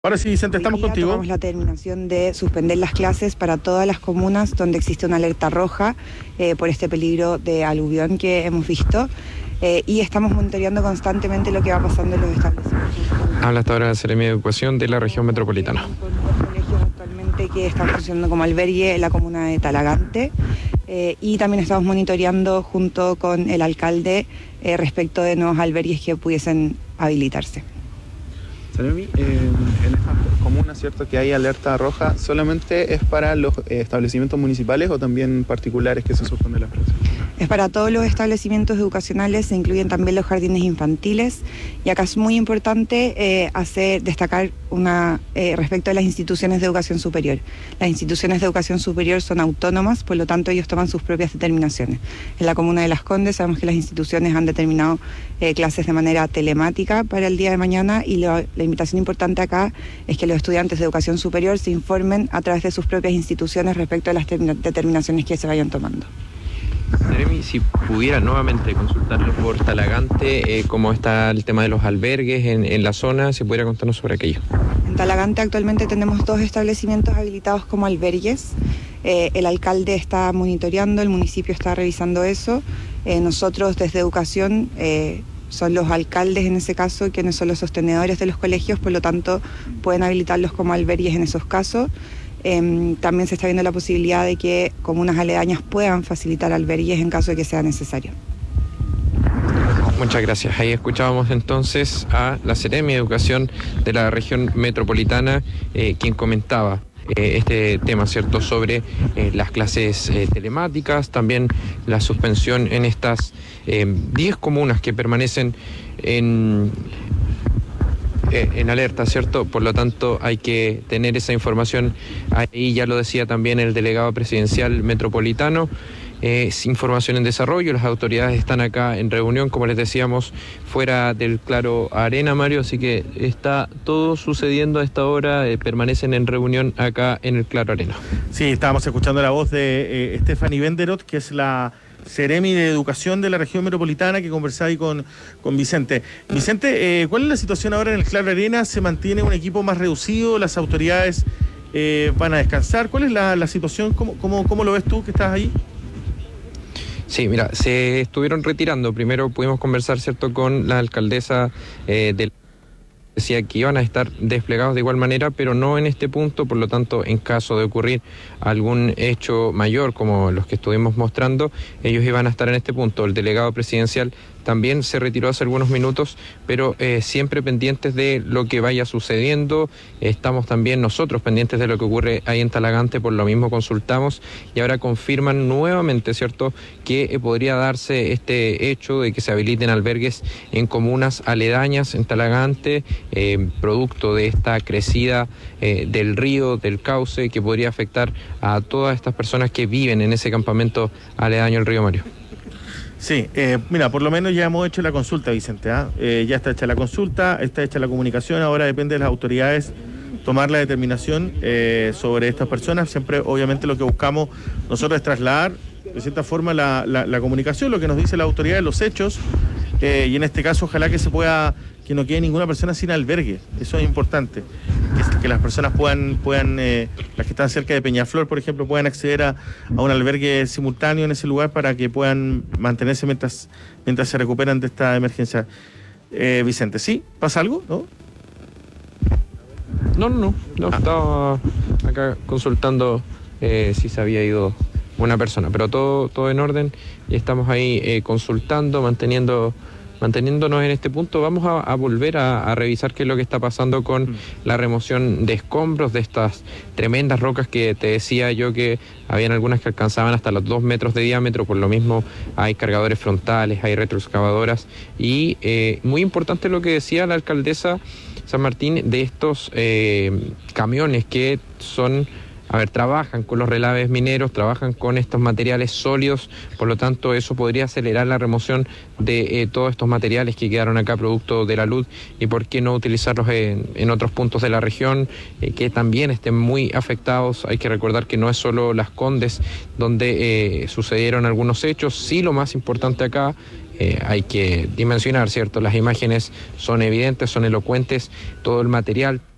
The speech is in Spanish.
Ahora sí, Vicente, Hoy estamos día contigo. tomamos la determinación de suspender las clases para todas las comunas donde existe una alerta roja por este peligro de aluvión que hemos visto y estamos monitoreando constantemente lo que va pasando en los establecimientos. Habla hasta ahora la Seremia de Educación de la región metropolitana. Con dos colegios actualmente que están funcionando como albergue en la comuna de Talagante y también estamos monitoreando junto con el alcalde respecto de nuevos albergues que pudiesen habilitarse. Salemi, en esta comuna, ¿cierto?, que hay alerta roja, ¿solamente es para los establecimientos municipales o también particulares que se suspenden las clases? Es para todos los establecimientos educacionales, se incluyen también los jardines infantiles y acá es muy importante destacar respecto a las instituciones de educación superior. Las instituciones de educación superior son autónomas, por lo tanto ellos toman sus propias determinaciones. En la comuna de Las Condes sabemos que las instituciones han determinado clases de manera telemática para el día de mañana y la invitación importante acá es que los estudiantes de educación superior se informen a través de sus propias instituciones respecto a las determinaciones que se vayan tomando. Seremi, si pudiera nuevamente consultarlo por Talagante, cómo está el tema de los albergues en la zona, si pudiera contarnos sobre aquello. En Talagante actualmente tenemos 2 establecimientos habilitados como albergues. El alcalde está monitoreando, el municipio está revisando eso. Nosotros desde educación son los alcaldes en ese caso quienes son los sostenedores de los colegios, por lo tanto pueden habilitarlos como albergues en esos casos. También se está viendo la posibilidad de que comunas aledañas puedan facilitar albergues en caso de que sea necesario. Muchas gracias. Ahí escuchábamos entonces a la Seremi de Educación de la región metropolitana, quien comentaba este tema, ¿cierto?, sobre las clases telemáticas, también la suspensión en estas 10 comunas que permanecen en alerta, ¿cierto? Por lo tanto, hay que tener esa información ahí, ya lo decía también el delegado presidencial metropolitano. Es información en desarrollo, las autoridades están acá en reunión, como les decíamos, fuera del Claro Arena, Mario, así que está todo sucediendo a esta hora, permanecen en reunión acá en el Claro Arena. Sí, estábamos escuchando la voz de Stephanie Benderot, que es la Seremi de Educación de la región metropolitana, que conversaba ahí con Vicente. Vicente, ¿cuál es la situación ahora en el Claro Arena? ¿Se mantiene un equipo más reducido? ¿Las autoridades van a descansar? ¿Cuál es la situación? ¿Cómo lo ves tú que estás ahí? Sí, mira, se estuvieron retirando. Primero pudimos conversar, ¿cierto?, con la alcaldesa decía que iban a estar desplegados de igual manera, pero no en este punto, por lo tanto, en caso de ocurrir algún hecho mayor como los que estuvimos mostrando, ellos iban a estar en este punto. El delegado presidencial también se retiró hace algunos minutos, pero siempre pendientes de lo que vaya sucediendo. Estamos también nosotros pendientes de lo que ocurre ahí en Talagante, por lo mismo consultamos y ahora confirman nuevamente, ¿cierto?, que podría darse este hecho de que se habiliten albergues en comunas aledañas en Talagante, producto de esta crecida del río, del cauce, que podría afectar a todas estas personas que viven en ese campamento aledaño al río, Mario. Sí, mira, por lo menos ya hemos hecho la consulta, Vicente, ya está hecha la consulta, está hecha la comunicación, ahora depende de las autoridades tomar la determinación sobre estas personas. Siempre, obviamente, lo que buscamos nosotros es trasladar, de cierta forma, la comunicación, lo que nos dice la autoridad de los hechos, y en este caso, ojalá que no quede ninguna persona sin albergue. Eso es importante, que las personas puedan las que están cerca de Peñaflor, por ejemplo, puedan acceder a un albergue simultáneo en ese lugar para que puedan mantenerse mientras se recuperan de esta emergencia. Vicente, ¿sí? ¿Pasa algo? ¿No? No, estaba acá consultando si se había ido una persona, pero todo en orden y estamos ahí consultando, manteniéndonos en este punto. Vamos a volver a revisar qué es lo que está pasando con la remoción de escombros de estas tremendas rocas que te decía yo que habían algunas que alcanzaban hasta los 2 metros de diámetro. Por lo mismo hay cargadores frontales, hay retroexcavadoras y muy importante lo que decía la alcaldesa San Martín de estos camiones que trabajan con los relaves mineros, trabajan con estos materiales sólidos, por lo tanto eso podría acelerar la remoción de todos estos materiales que quedaron acá producto de la luz y por qué no utilizarlos en otros puntos de la región que también estén muy afectados. Hay que recordar que no es solo Las Condes donde sucedieron algunos hechos, sí, lo más importante acá hay que dimensionar, ¿cierto? Las imágenes son evidentes, son elocuentes, todo el material,